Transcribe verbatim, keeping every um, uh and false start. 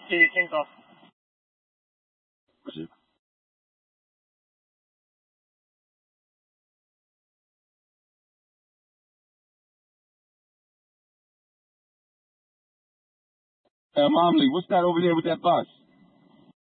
Okay, things off. Proceed. Hey, Momly, what's that over there with that bus?